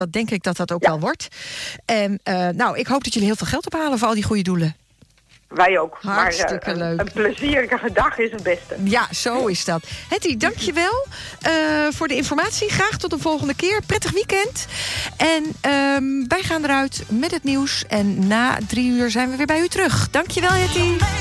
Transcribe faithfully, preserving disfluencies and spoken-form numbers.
Dat denk ik dat dat ook Ja. wel wordt. En uh, nou, ik hoop dat jullie heel veel geld ophalen voor al die goede doelen. Wij ook. Hartstikke maar, uh, leuk. Een, een plezierige dag is het beste. Ja, zo is dat. Hetty, dankjewel uh, voor de informatie. Graag tot de volgende keer. Prettig weekend. En um, wij gaan eruit met het nieuws. En na drie uur zijn we weer bij u terug. Dankjewel, Hetty.